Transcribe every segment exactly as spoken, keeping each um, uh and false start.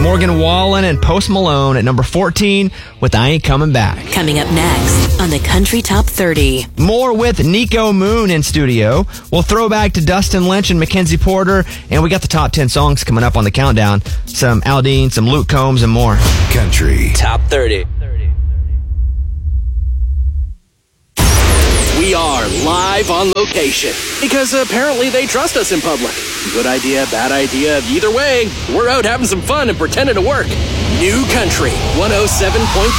Morgan Wallen and Post Malone at number fourteen with I Ain't Coming Back. Coming up next on the Country Top thirty. More with Nico Moon in studio. We'll throw back to Dustin Lynch and Mackenzie Porter, and we got the top ten songs coming up on the countdown. Some Aldean, some Luke Combs, and more. Country Top thirty. We are live on location because apparently they trust us in public. Good idea, bad idea, either way, we're out having some fun and pretending to work. New Country one oh seven point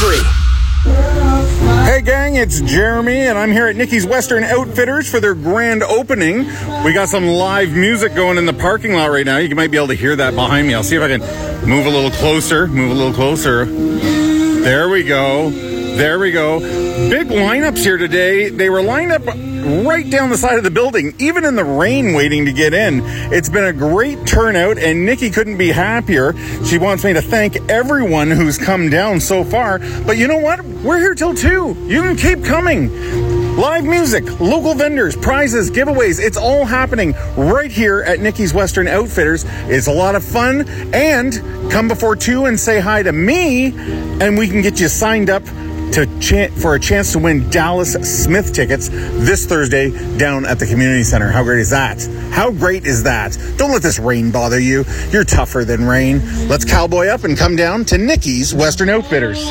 three. Hey gang, it's Jeremy and I'm here at Nicky's Western Outfitters for their grand opening. We got some live music going in the parking lot right now. You might be able to hear that behind me. I'll see if I can move a little closer, move a little closer. There we go. There we go. Big lineups here today. They were lined up right down the side of the building, even in the rain waiting to get in. It's been a great turnout, and Nikki couldn't be happier. She wants me to thank everyone who's come down so far. But you know what? We're here till two. You can keep coming. Live music, local vendors, prizes, giveaways. It's all happening right here at Nicky's Western Outfitters. It's a lot of fun. And come before two and say hi to me, and we can get you signed up to ch- for a chance to win Dallas Smith tickets this Thursday down at the community center. How great is that? How great is that? Don't let this rain bother you. You're tougher than rain. Let's cowboy up and come down to Nicky's Western Outfitters.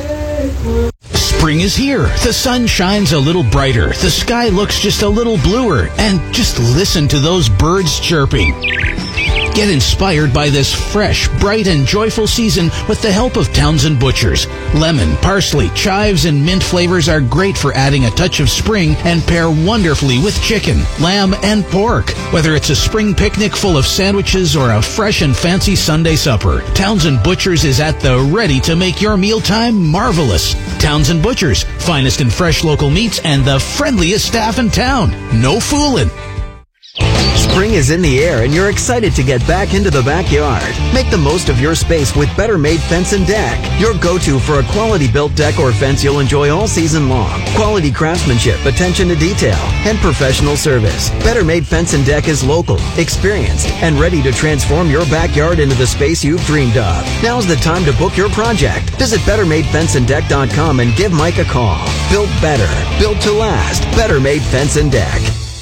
Spring is here. The sun shines a little brighter. The sky looks just a little bluer. And just listen to those birds chirping. Get inspired by this fresh, bright, and joyful season with the help of Townsend Butchers. Lemon, parsley, chives, and mint flavors are great for adding a touch of spring and pair wonderfully with chicken, lamb, and pork. Whether it's a spring picnic full of sandwiches or a fresh and fancy Sunday supper, Townsend Butchers is at the ready to make your mealtime marvelous. Townsend Butchers, finest in fresh local meats and the friendliest staff in town. No fooling. Spring is in the air and you're excited to get back into the backyard. Make the most of your space with Better Made Fence and Deck. Your go-to for a quality built deck or fence you'll enjoy all season long. Quality craftsmanship, attention to detail, and professional service. Better Made Fence and Deck is local, experienced, and ready to transform your backyard into the space you've dreamed of. Now's the time to book your project. Visit better made fence and deck dot com and give Mike a call. Built better, built to last. Better Made Fence and Deck.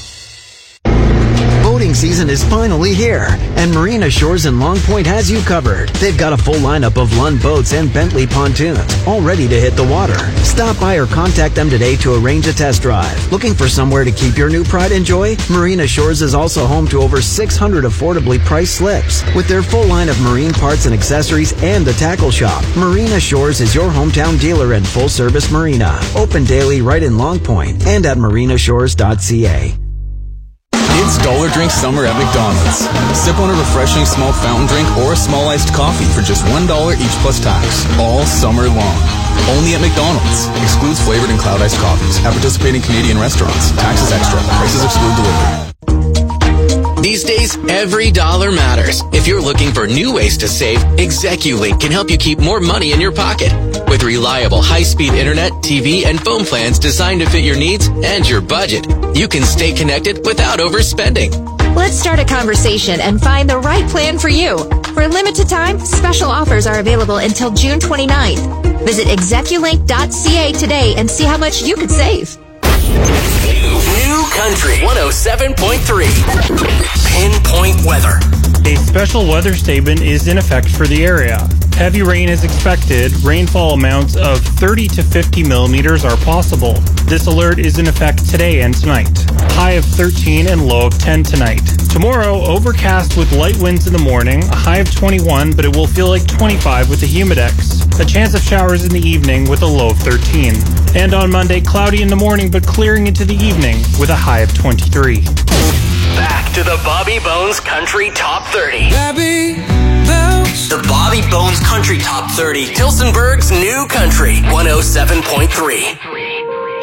Boating season is finally here, and Marina Shores in Long Point has you covered. They've got a full lineup of Lund boats and Bentley pontoons, all ready to hit the water. Stop by or contact them today to arrange a test drive. Looking for somewhere to keep your new pride and joy? Marina Shores is also home to over six hundred affordably priced slips. With their full line of marine parts and accessories and the tackle shop, Marina Shores is your hometown dealer and full-service marina. Open daily right in Long Point and at marina shores dot c a. It's Dollar Drink Summer at McDonald's. Sip on a refreshing small fountain drink or a small iced coffee for just one dollar each plus tax, all summer long. Only at McDonald's. Excludes flavored and cloud iced coffees. At participating Canadian restaurants. Taxes extra. Prices exclude delivery. These days, every dollar matters. If you're looking for new ways to save, ExecuLink can help you keep more money in your pocket. With reliable high-speed internet, T V, and phone plans designed to fit your needs and your budget, you can stay connected without overspending. Let's start a conversation and find the right plan for you. For a limited time, special offers are available until June twenty-ninth. Visit execulink dot c a today and see how much you could save. New Country one oh seven point three. Pinpoint weather. A special weather statement is in effect for the area. Heavy rain is expected. Rainfall amounts of thirty to fifty millimeters are possible. This alert is in effect today and tonight. High of thirteen and low of ten tonight. Tomorrow, overcast with light winds in the morning, a high of twenty-one, but it will feel like twenty-five with the humidex. A chance of showers in the evening with a low of thirteen. And on Monday, cloudy in the morning, but clearing into the evening with a high of twenty-three. Back to the Bobby Bones Country Top thirty. Bobby Bones. The Bobby Bones Country Top thirty. Tilsonburg's New Country one oh seven point three.